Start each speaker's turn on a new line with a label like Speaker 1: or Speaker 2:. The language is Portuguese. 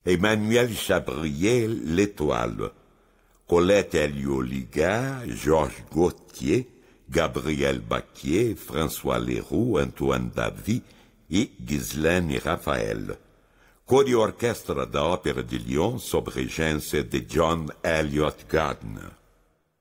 Speaker 1: Emmanuel Chabrier, l'Étoile. Colette Héliot-Liga, Georges Gautier, Gabriel Baquier, François Leroux, Antoine Davy e Ghislaine e Raphael. Coro e orquestra da Ópera de Lyon sob regência de John Eliot Gardner.